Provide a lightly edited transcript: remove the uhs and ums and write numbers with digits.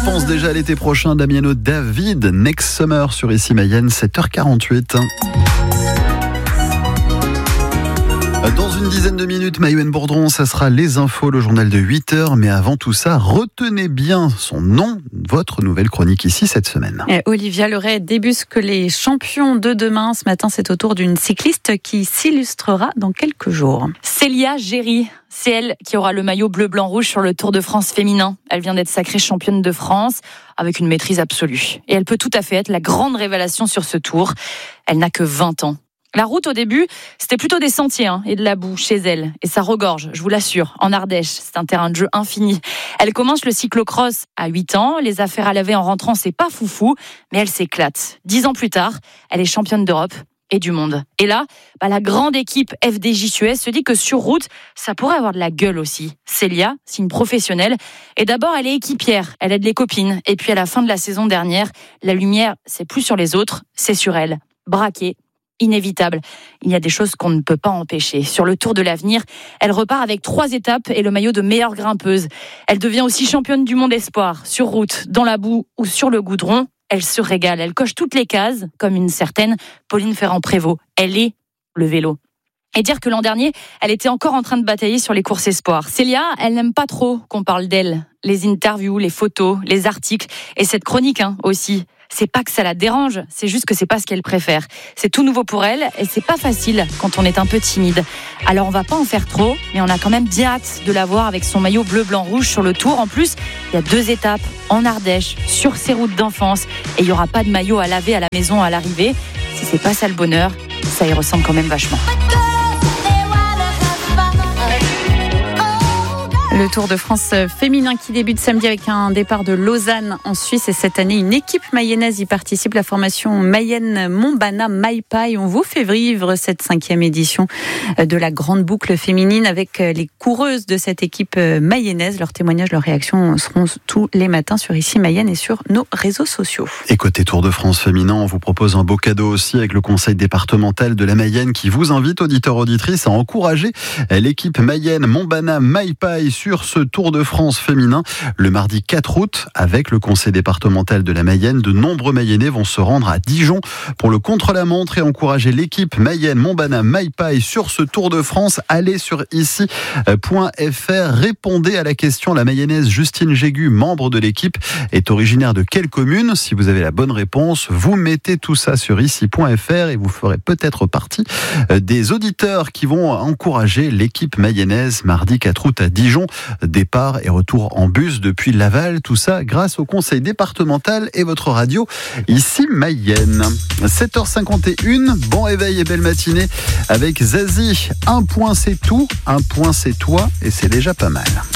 pense déjà à l'été prochain. Damiano David, Next Summer sur Ici Mayenne, 7h48. Dans une dizaine de minutes, Maïwen Bourdron, ça sera les infos, le journal de 8h. Mais avant tout ça, retenez bien son nom, votre nouvelle chronique ici cette semaine. Olivia Leray débusque les champions de demain. Ce matin, c'est au tour d'une cycliste qui s'illustrera dans quelques jours. Célia Géry, c'est elle qui aura le maillot bleu-blanc-rouge sur le Tour de France féminin. Elle vient d'être sacrée championne de France avec une maîtrise absolue. Et elle peut tout à fait être la grande révélation sur ce tour. Elle n'a que 20 ans. La route, au début, c'était plutôt des sentiers et de la boue chez elle. Et ça regorge, je vous l'assure, en Ardèche. C'est un terrain de jeu infini. Elle commence le cyclocross à 8 ans. Les affaires à laver en rentrant, c'est pas foufou, mais elle s'éclate. 10 ans plus tard, elle est championne d'Europe et du monde. Et là, la grande équipe FDJ Suez se dit que sur route, ça pourrait avoir de la gueule aussi. Célia, c'est une professionnelle. Et d'abord, elle est équipière. Elle aide les copines. Et puis, à la fin de la saison dernière, la lumière, c'est plus sur les autres, c'est sur elle. Braquée. Inévitable. Il y a des choses qu'on ne peut pas empêcher. Sur le Tour de l'avenir, elle repart avec 3 étapes et le maillot de meilleure grimpeuse. Elle devient aussi championne du monde espoir, sur route, dans la boue ou sur le goudron. Elle se régale. Elle coche toutes les cases, comme une certaine Pauline Ferrand-Prévot. Elle est le vélo. Et dire que l'an dernier, elle était encore en train de batailler sur les courses espoirs. Célia, elle n'aime pas trop qu'on parle d'elle. Les interviews, les photos, les articles et cette chronique aussi. C'est pas que ça la dérange, c'est juste que c'est pas ce qu'elle préfère. C'est tout nouveau pour elle et c'est pas facile quand on est un peu timide. Alors on va pas en faire trop, mais on a quand même bien hâte de la voir avec son maillot bleu-blanc-rouge sur le Tour. En plus, il y a 2 étapes en Ardèche, sur ses routes d'enfance et il y aura pas de maillot à laver à la maison à l'arrivée. Si c'est pas ça le bonheur, ça y ressemble quand même vachement. Le Tour de France féminin qui débute samedi avec un départ de Lausanne en Suisse. Et cette année, une équipe mayonnaise y participe, la formation Mayenne Montbana Maipai. On vous fait vivre cette 5e édition de la grande boucle féminine avec les coureuses de cette équipe mayonnaise. Leurs témoignages, leurs réactions seront tous les matins sur Ici Mayenne et sur nos réseaux sociaux. Et côté Tour de France féminin, on vous propose un beau cadeau aussi avec le conseil départemental de la Mayenne qui vous invite, auditeurs, auditrices, à encourager l'équipe Mayenne Montbana Maipai sur ce Tour de France féminin le mardi 4 août avec le conseil départemental de la Mayenne. De nombreux Mayennais vont se rendre à Dijon pour le contre-la-montre et encourager l'équipe Mayenne Montbana Maipai sur ce Tour de France. Allez sur ici.fr, répondez à la question. La Mayonnaise Justine Jégu, membre de l'équipe, est originaire de quelle commune? Si vous avez la bonne réponse, vous mettez tout ça sur ici.fr et vous ferez peut-être partie des auditeurs qui vont encourager l'équipe mayonnaise mardi 4 août à Dijon. Départ et retour en bus depuis Laval, tout ça grâce au conseil départemental et votre radio Ici Mayenne. 7h51, bon réveil et belle matinée avec Zazie. Un point c'est tout, un point c'est toi et c'est déjà pas mal.